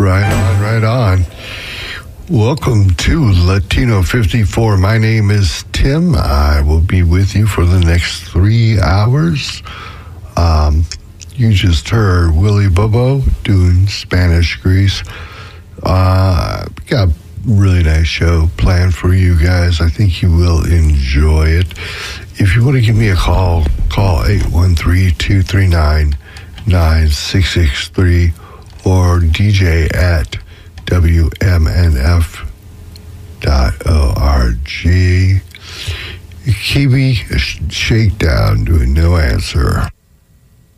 Right on. Welcome to Latino 54. My name is Tim. I will be with you for the next 3 hours. You just heard Willie Bobo doing Spanish Grease. Got a really nice show planned for you guys. I think you will enjoy it. If you want to give me a call 813-239-9663 or DJ at WMNF.org. Kiwi Shakedown doing No Answer.